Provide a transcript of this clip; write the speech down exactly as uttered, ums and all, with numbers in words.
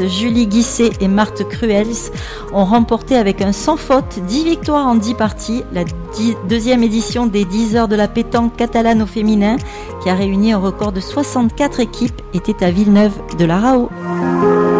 Julie Guisset et Marthe Cruels ont remporté avec un sans faute dix victoires en dix parties. La dix, deuxième édition des dix heures de la pétanque catalane au féminin, qui a réuni un record de soixante-quatre équipes, était à Villeneuve de la Rao.